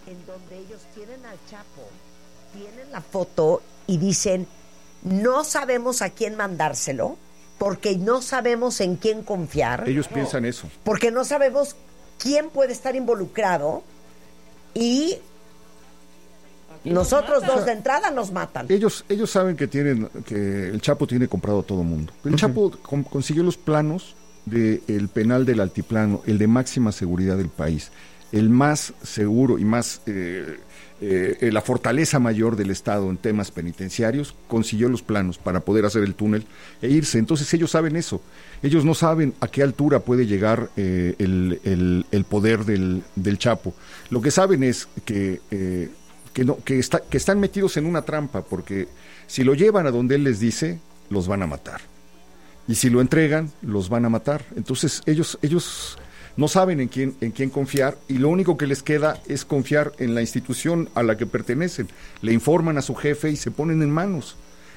en donde ellos tienen al Chapo, tienen la foto y dicen, no sabemos a quién mandárselo, porque no sabemos en quién confiar. Ellos piensan eso. Porque no sabemos quién puede estar involucrado y nosotros dos de entrada nos matan. Ellos saben que el Chapo tiene comprado a todo mundo. El Chapo consiguió los planos del penal del Altiplano, el de máxima seguridad del país, el más seguro y más la fortaleza mayor del Estado en temas penitenciarios. Consiguió los planos para poder hacer el túnel e irse. Entonces ellos saben eso. Ellos no saben a qué altura puede llegar el poder del Chapo. Lo que saben es que están metidos en una trampa, porque si lo llevan a donde él les dice, los van a matar. Y si lo entregan, los van a matar. Entonces ellos no saben en quién confiar, y lo único que les queda es confiar en la institución a la que pertenecen. Le informan a su jefe y se ponen en manos.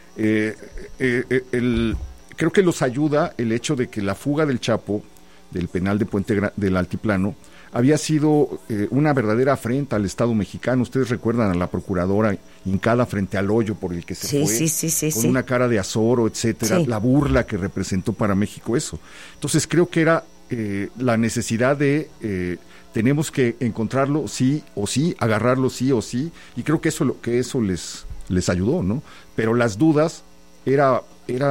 Creo que los ayuda el hecho de que la fuga del Chapo, del penal de del Altiplano, había sido una verdadera afrenta al Estado mexicano. Ustedes recuerdan a la procuradora hincada frente al hoyo por el que se fue, con una cara de azoro, etcétera, la burla que representó para México eso. Entonces creo que era la necesidad de tenemos que encontrarlo sí o sí, agarrarlo sí o sí, y creo que eso les ayudó, ¿no? Pero las dudas era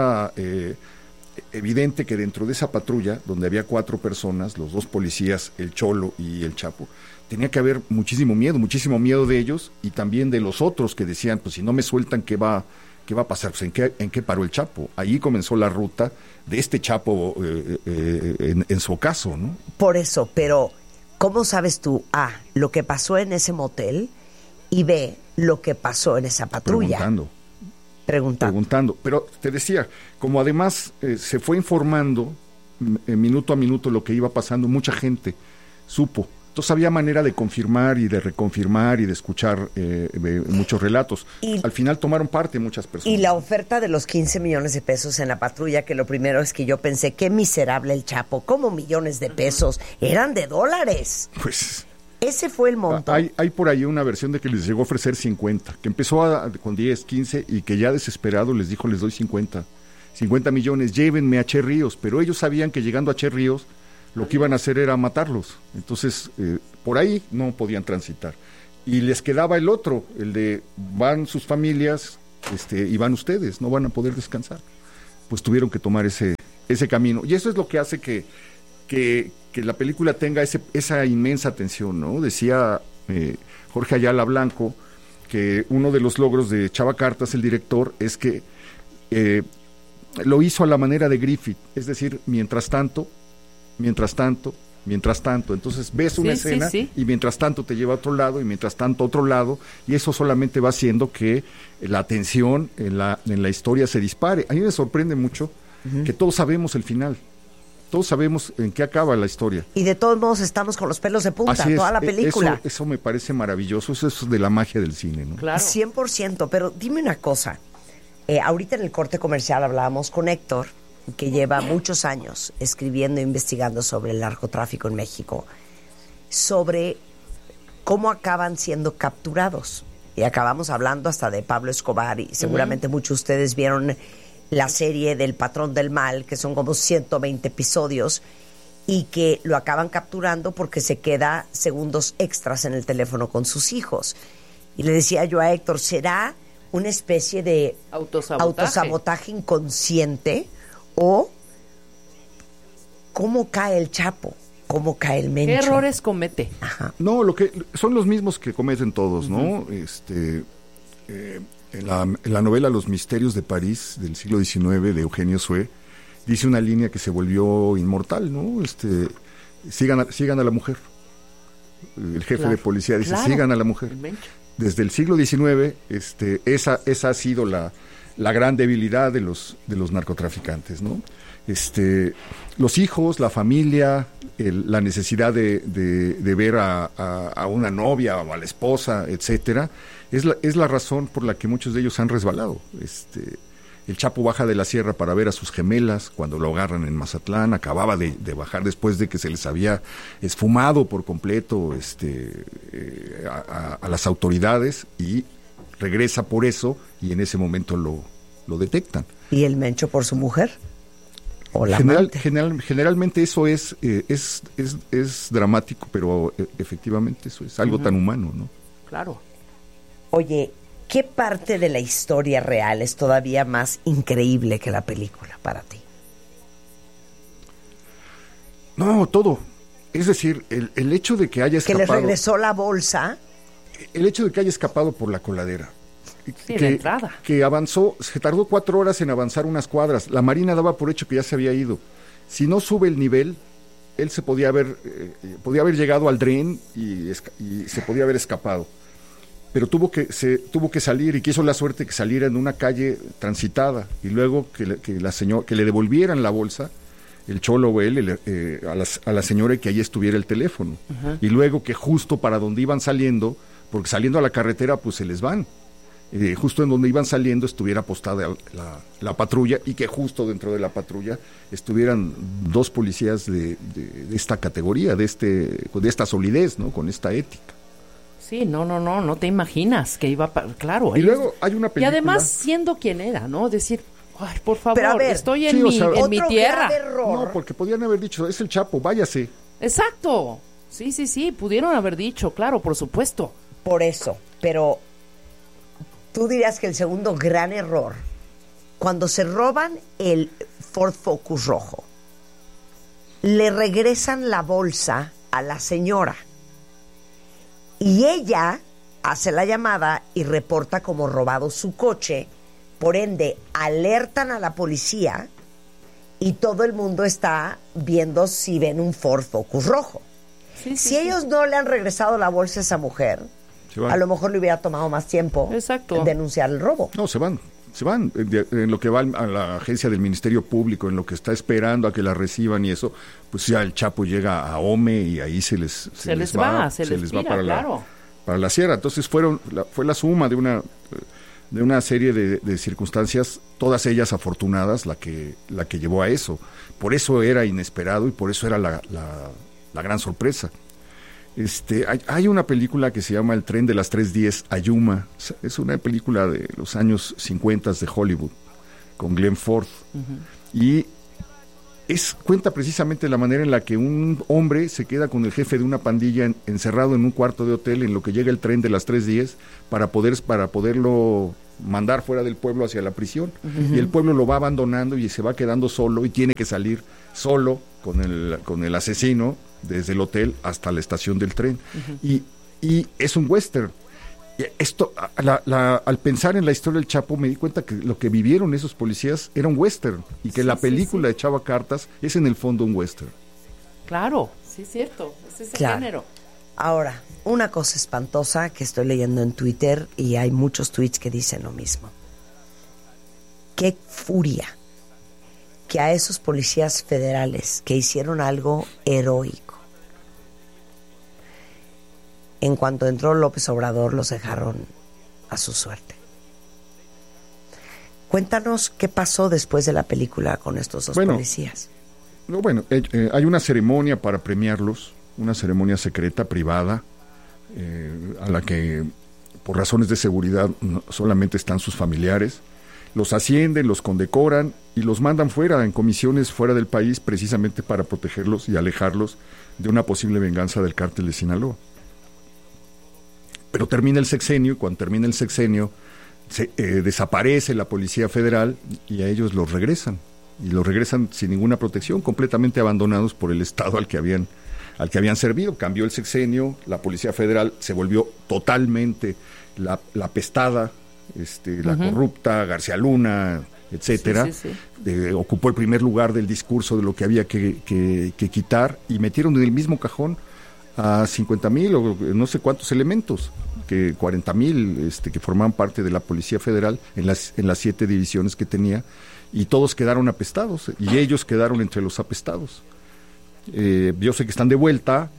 evidente que dentro de esa patrulla, donde había 4 personas, los 2 policías, el Cholo y el Chapo, tenía que haber muchísimo miedo de ellos, y también de los otros que decían, pues si no me sueltan, ¿qué va a pasar? Pues ¿en qué paró el Chapo? Ahí comenzó la ruta de este Chapo en su ocaso, ¿no? Por eso, pero ¿cómo sabes tú, A, lo que pasó en ese motel, y B, lo que pasó en esa patrulla? Preguntando. Pero te decía, como además se fue informando minuto a minuto lo que iba pasando, mucha gente supo. Entonces había manera de confirmar y de reconfirmar y de escuchar muchos relatos. Al final tomaron parte muchas personas. Y la oferta de los 15 millones de pesos en la patrulla, que lo primero es que yo pensé, qué miserable el Chapo, ¿cómo millones de pesos? Eran de dólares. Pues... ese fue el monto. Hay por ahí una versión de que les llegó a ofrecer 50, que empezó con 10, 15, y que ya desesperado les dijo, les doy 50 millones, llévenme a Che Ríos. Pero ellos sabían que llegando a Che Ríos, lo que iban a hacer era matarlos. Entonces, por ahí no podían transitar. Y les quedaba el otro, el de van sus familias y van ustedes, no van a poder descansar. Pues tuvieron que tomar ese camino. Y eso es lo que hace que la película tenga esa inmensa tensión, ¿no? Decía Jorge Ayala Blanco que uno de los logros de Chava Cartas, el director, es que lo hizo a la manera de Griffith, es decir, mientras tanto. Entonces ves una escena y mientras tanto te lleva a otro lado, y mientras tanto a otro lado, y eso solamente va haciendo que la tensión en la historia se dispare. A mí me sorprende mucho que todos sabemos el final. Todos sabemos en qué acaba la historia. Y de todos modos estamos con los pelos de punta, toda la película. Eso me parece maravilloso, eso es de la magia del cine, ¿no? Claro. 100%, pero dime una cosa. Ahorita en el corte comercial hablábamos con Héctor, que lleva muchos años escribiendo e investigando sobre el narcotráfico en México, sobre cómo acaban siendo capturados. Y acabamos hablando hasta de Pablo Escobar, y seguramente muchos de ustedes vieron la serie del Patrón del Mal, que son como 120 episodios, y que lo acaban capturando porque se queda segundos extras en el teléfono con sus hijos. Y le decía yo a Héctor, ¿será una especie de autosabotaje inconsciente? ¿O cómo cae el Chapo? ¿Cómo cae el Mencho? ¿Qué errores comete? Ajá. No, son los mismos que cometen todos, ¿no? En la novela Los Misterios de París, del siglo XIX, de Eugenio Sue, dice una línea que se volvió inmortal, ¿no? Sigan a la mujer. El jefe de policía dice, sigan a la mujer. Desde el siglo XIX, esa ha sido la gran debilidad de los narcotraficantes, ¿no? Los hijos, la familia, la necesidad de ver a una novia o a la esposa, etcétera, es la razón por la que muchos de ellos han resbalado. El Chapo baja de la sierra para ver a sus gemelas cuando lo agarran en Mazatlán. Acababa de bajar después de que se les había esfumado por completo a las autoridades, y regresa por eso, y en ese momento lo detectan. ¿Y el Mencho por su mujer? ¿O la generalmente eso es dramático, pero efectivamente eso es algo tan humano, ¿no? Claro. Oye, ¿qué parte de la historia real es todavía más increíble que la película para ti? No, todo. Es decir, el hecho de que haya escapado... Que le regresó la bolsa. El hecho de que haya escapado por la coladera. Sí, la entrada. Que avanzó, se tardó 4 horas en avanzar unas cuadras. La Marina daba por hecho que ya se había ido. Si no sube el nivel, él se podía haber llegado al dren y se podía haber escapado. Pero tuvo que salir, y quiso la suerte que saliera en una calle transitada, y luego que le devolvieran la bolsa, el Cholo o él, a la señora, y que allí estuviera el teléfono. Uh-huh. Y luego que justo para donde iban saliendo, porque saliendo a la carretera pues se les van, justo en donde iban saliendo estuviera postada la patrulla, y que justo dentro de la patrulla estuvieran 2 policías de esta categoría, de esta solidez, ¿no? Con esta ética. Sí, no te imaginas que iba claro. Y luego hay una película... Y además siendo quien era, ¿no? Decir, ay, por favor, pero a ver, estoy en mi tierra. No, porque podían haber dicho, es el Chapo, váyase. Exacto. Sí, pudieron haber dicho, claro, por supuesto. Por eso, pero tú dirías que el segundo gran error, cuando se roban el Ford Focus rojo, le regresan la bolsa a la señora, y ella hace la llamada y reporta como robado su coche. Por ende, alertan a la policía y todo el mundo está viendo si ven un Ford Focus rojo. Si ellos no le han regresado la bolsa a esa mujer, a lo mejor le hubiera tomado más tiempo denunciar el robo. No, se van en lo que va a la agencia del Ministerio Público, en lo que está esperando a que la reciban, y eso, pues ya el Chapo llega a Ome y ahí se les va para la sierra. Entonces fue la suma de una serie de circunstancias, todas ellas afortunadas, la que llevó a eso. Por eso era inesperado y por eso era la gran sorpresa. Hay una película que se llama El tren de las 3:10, Ayuma. Es una película de los años 50 de Hollywood, con Glenn Ford. Uh-huh. Y cuenta precisamente la manera en la que un hombre se queda con el jefe de una pandilla encerrado en un cuarto de hotel, en lo que llega el tren de las 3:10 para poderlo mandar fuera del pueblo hacia la prisión. Uh-huh. Y el pueblo lo va abandonando y se va quedando solo, y tiene que salir solo con el asesino desde el hotel hasta la estación del tren. Uh-huh. Y es un western. Esto, al pensar en la historia del Chapo, me di cuenta que lo que vivieron esos policías era un western, y que la película de Chava Cartas es en el fondo un western. Claro, sí es cierto, ese es el género. Ahora, una cosa espantosa que estoy leyendo en Twitter, y hay muchos tweets que dicen lo mismo. Qué furia que a esos policías federales que hicieron algo heroico, en cuanto entró López Obrador, los dejaron a su suerte. Cuéntanos qué pasó después de la película con estos 2 policías. Hay una ceremonia para premiarlos, una ceremonia secreta, privada, a la que por razones de seguridad solamente están sus familiares. Los ascienden, los condecoran y los mandan fuera, en comisiones fuera del país, precisamente para protegerlos y alejarlos de una posible venganza del cártel de Sinaloa. Pero termina el sexenio, y cuando termina el sexenio desaparece la Policía Federal, y a ellos los regresan, y los regresan sin ninguna protección, completamente abandonados por el Estado al que habían servido. Cambió el sexenio, la Policía Federal se volvió totalmente la apestada, la corrupta, García Luna, etcétera. Ocupó el primer lugar del discurso de lo que había que quitar, y metieron en el mismo cajón a 50,000 o no sé cuántos elementos, que 40,000 que formaban parte de la Policía Federal en las 7 divisiones que tenía, y todos quedaron apestados, y ellos quedaron entre los apestados. Yo sé que están de vuelta,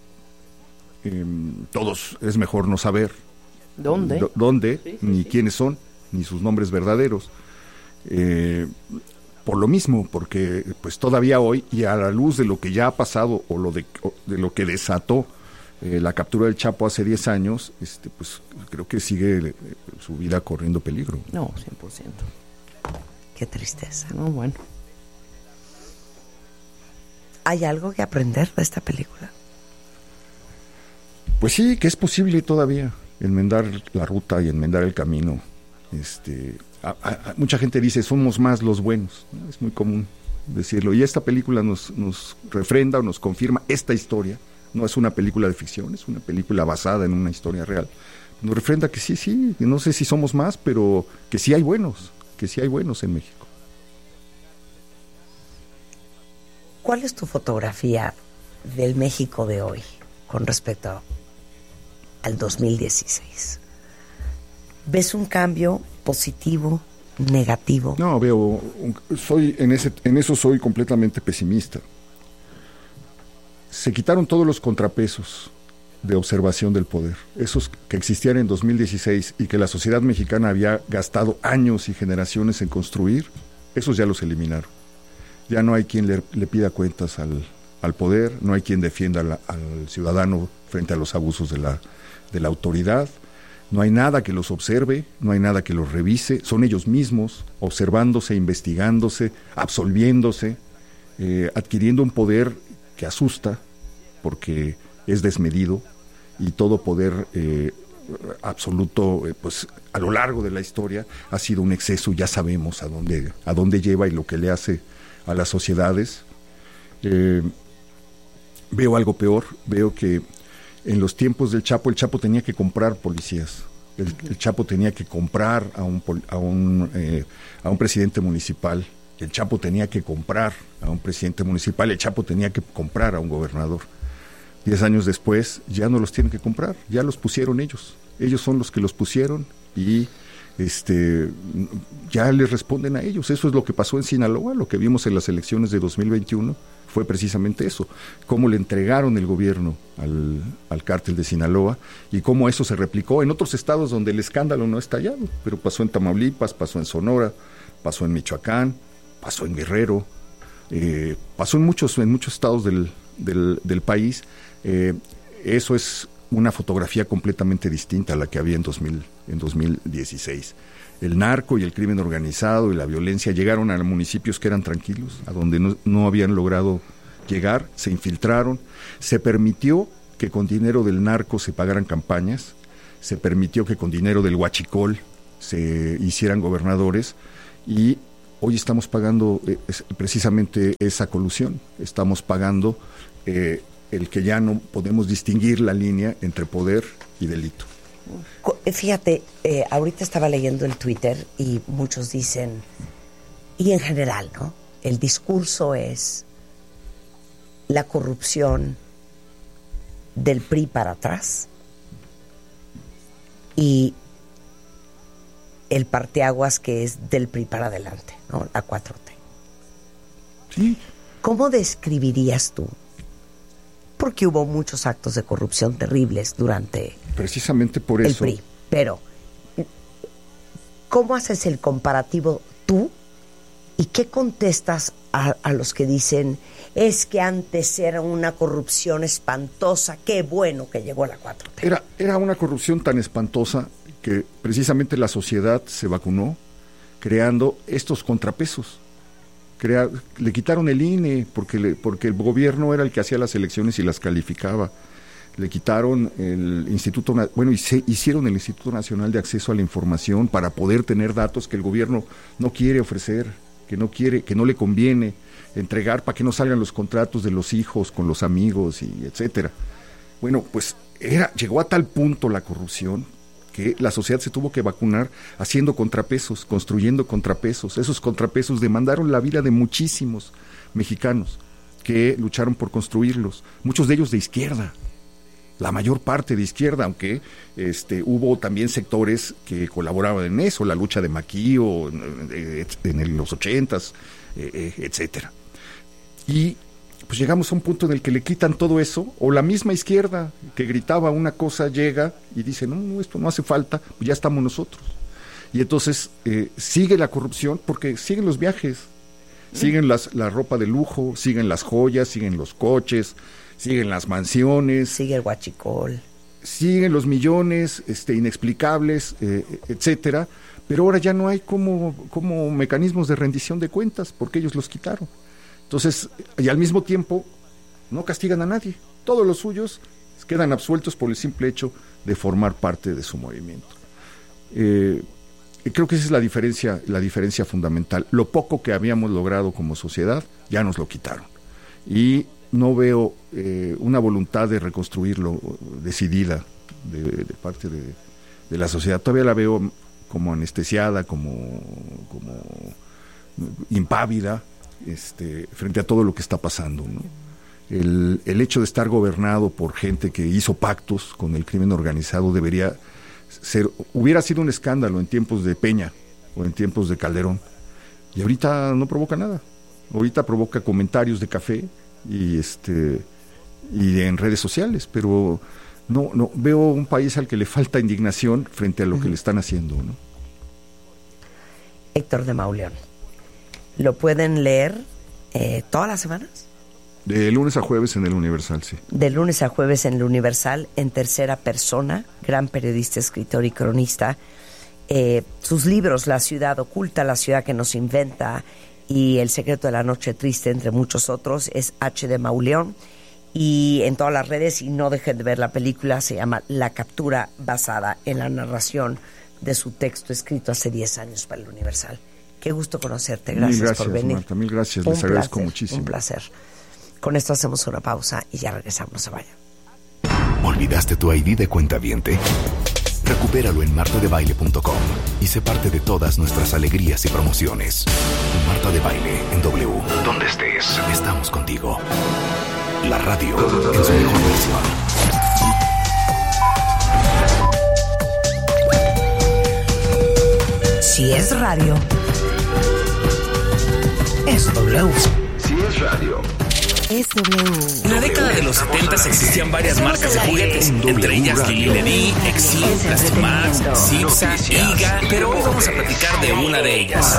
todos es mejor no saber dónde, sí, ni quiénes son, ni sus nombres verdaderos. por lo mismo, porque pues todavía hoy, y a la luz de lo que ya ha pasado o de lo que desató la captura del Chapo hace 10 años, pues creo que sigue su vida corriendo peligro. No, 100%. Qué tristeza. No, bueno. ¿Hay algo que aprender de esta película? Pues sí, que es posible todavía enmendar la ruta y enmendar el camino. Mucha gente dice, somos más los buenos, ¿no? Es muy común decirlo. Y esta película nos refrenda o nos confirma esta historia. No es una película de ficción, es una película basada en una historia real. Nos refrenda que sí, no sé si somos más, pero que sí hay buenos en México. ¿Cuál es tu fotografía del México de hoy con respecto al 2016? ¿Ves un cambio positivo, negativo? No, en eso soy completamente pesimista. Se quitaron todos los contrapesos de observación del poder, esos que existían en 2016 y que la sociedad mexicana había gastado años y generaciones en construir, esos ya los eliminaron. Ya no hay quien le pida cuentas al poder, no hay quien defienda al ciudadano frente a los abusos de la autoridad, no hay nada que los observe, no hay nada que los revise, son ellos mismos observándose, investigándose, absolviéndose, adquiriendo un poder que asusta porque es desmedido, y todo poder absoluto, pues a lo largo de la historia ha sido un exceso. Ya sabemos a dónde lleva y lo que le hace a las sociedades. Veo algo peor, veo que en los tiempos del Chapo, el Chapo tenía que comprar policías, el Chapo tenía que comprar a un presidente municipal, el Chapo tenía que comprar a un presidente municipal, el Chapo tenía que comprar a un gobernador. 10 años después ya no los tienen que comprar, ya los pusieron ellos son los que los pusieron y ya les responden a ellos. Eso es lo que pasó en Sinaloa, lo que vimos en las elecciones de 2021 fue precisamente eso, cómo le entregaron el gobierno al cártel de Sinaloa y cómo eso se replicó en otros estados donde el escándalo no ha estallado, pero pasó en Tamaulipas, pasó en Sonora, pasó en Michoacán, pasó en Guerrero, pasó en muchos estados del país. Eso es una fotografía completamente distinta a la que había en 2016. El narco y el crimen organizado y la violencia llegaron a municipios que eran tranquilos, a donde no habían logrado llegar, se infiltraron, se permitió que con dinero del narco se pagaran campañas, se permitió que con dinero del huachicol se hicieran gobernadores, y hoy estamos pagando precisamente esa colusión, estamos pagando el que ya no podemos distinguir la línea entre poder y delito. Fíjate, ahorita estaba leyendo el Twitter y muchos dicen, y en general, ¿no? El discurso es la corrupción del PRI para atrás y el parteaguas que es del PRI para adelante, ¿no? La 4T. Sí. ¿Cómo describirías tú? Porque hubo muchos actos de corrupción terribles durante precisamente por eso el PRI, pero ¿cómo haces el comparativo tú y qué contestas a los que dicen es que antes era una corrupción espantosa, qué bueno que llegó la 4T? Era una corrupción tan espantosa que precisamente la sociedad se vacunó creando estos contrapesos. Le quitaron el INE porque el gobierno era el que hacía las elecciones y las calificaba. Le quitaron el Instituto, hicieron el Instituto Nacional de Acceso a la Información para poder tener datos que el gobierno no quiere ofrecer, que no le conviene entregar para que no salgan los contratos de los hijos con los amigos y etcétera. Bueno, pues llegó a tal punto la corrupción que la sociedad se tuvo que vacunar haciendo contrapesos, construyendo contrapesos. Esos contrapesos demandaron la vida de muchísimos mexicanos que lucharon por construirlos, muchos de ellos de izquierda, la mayor parte de izquierda, aunque hubo también sectores que colaboraban en eso, la lucha de Maquío en los 80s, etcétera. Y pues llegamos a un punto en el que le quitan todo eso, o la misma izquierda que gritaba una cosa llega y dice, no, esto no hace falta, pues ya estamos nosotros. Y entonces sigue la corrupción porque siguen los viajes, siguen la ropa de lujo, siguen las joyas, siguen los coches, siguen las mansiones. Sigue el huachicol. Siguen los millones inexplicables, etcétera. Pero ahora ya no hay como mecanismos de rendición de cuentas porque ellos los quitaron. Entonces, y al mismo tiempo, no castigan a nadie. Todos los suyos quedan absueltos por el simple hecho de formar parte de su movimiento. Creo que esa es la diferencia fundamental. Lo poco que habíamos logrado como sociedad, ya nos lo quitaron. Y no veo una voluntad de reconstruirlo decidida de parte de la sociedad. Todavía la veo como anestesiada, como impávida, frente a todo lo que está pasando, ¿no? El hecho de estar gobernado por gente que hizo pactos con el crimen organizado hubiera sido un escándalo en tiempos de Peña o en tiempos de Calderón, y ahorita no provoca nada. Ahorita provoca comentarios de café y en redes sociales, pero no veo un país al que le falta indignación frente a lo que le están haciendo, ¿no? Héctor de Mauleón, ¿lo pueden leer todas las semanas? De lunes a jueves en el Universal, sí. De lunes a jueves en el Universal, en tercera persona, gran periodista, escritor y cronista. Sus libros, La ciudad oculta, La ciudad que nos inventa y El secreto de la noche triste, entre muchos otros, es H. de Mauleón. Y en todas las redes, y no dejen de ver la película, se llama La captura, basada en la narración de su texto escrito hace 10 años para el Universal. Qué gusto conocerte, gracias por venir. Marta, mil gracias, les agradezco muchísimo. Un placer. Con esto hacemos una pausa y ya regresamos, no se vayan. ¿Olvidaste tu ID de cuentaviente? Recupéralo en martadebaile.com y sé parte de todas nuestras alegrías y promociones. Marta de Baile en W. Donde estés, estamos contigo. La radio en su mejor versión. Si es radio, es W. Si es radio, es W. En la década de los 70 existían varias marcas de juguetes, entre ellas Lili Ledy, Exil, Plastimax, Zipsa, Iga, pero hoy vamos a platicar de una de ellas.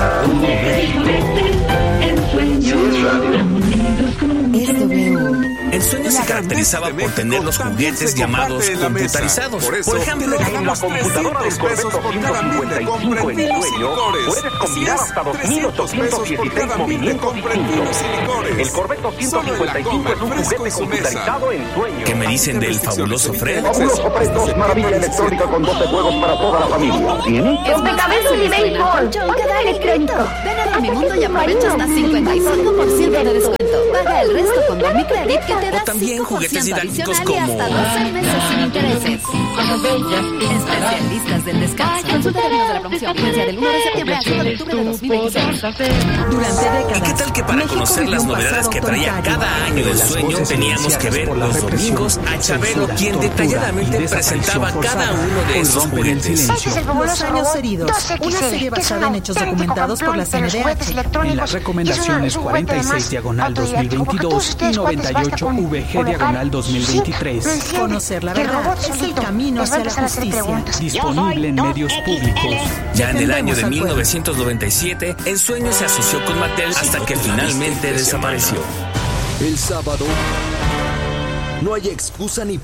Es W. El sueño se caracterizaba por tener los juguetes llamados computarizados. Por ejemplo, en la computadora del Corvette 255 en sueño puedes combinar hasta 2,816 movimientos distintos. El Corvette 255 es un juguete computarizado en sueño. ¿Qué me dicen del fabuloso Fred? Fabuloso Fred 2, maravilla electrónica con 12 juegos para toda la familia. ¿Tiene? Rompecabezas y béisbol. Dale crédito. Ven a Dormimundo y aprovecha hasta 55% de descuento. Paga el resto con Dormicredit que te da también 5% juguetes didácticos adicional y hasta 12 meses sin intereses. Especialistas del descanso. Consulta términos de la promoción. Vigencia del 1 de septiembre al 5 de octubre de 2026. Durante décadas. ¿Y qué tal que para conocer las novedades que traía cada año del sueño teníamos que ver los domingos a Chabelo, quien detalladamente presentaba cada uno de esos juguetes? Los años heridos, una serie basada en hechos documentados por la CNDH. En las recomendaciones 46/2022 y 98/VG/2023. Conocer la verdad es el camino hacia la justicia. Disponible en medios públicos. Ya en el año de 1997, el sueño se asoció con Mattel hasta que finalmente desapareció. El sábado no hay excusa ni